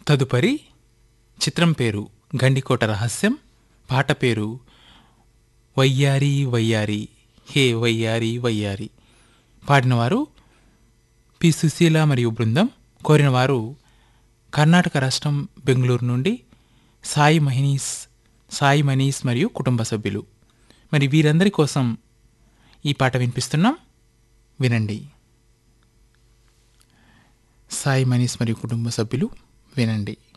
తదుపరి చిత్రం పేరు గండికోట రహస్యం, పాట పేరు వయ్యారి వయ్యారి హే వయ్యారి వయ్యారి. పాడినవారు పి సుశీల మరియు బృందం. కోరినవారు కర్ణాటక రాష్ట్రం బెంగళూరు నుండి సాయి మనీష్ మరియు కుటుంబ సభ్యులు. మరి వీరందరి కోసం ఈ పాట వినిపిస్తున్నాం, వినండి. సాయి మనీష్ మరియు కుటుంబ సభ్యులు వినండి.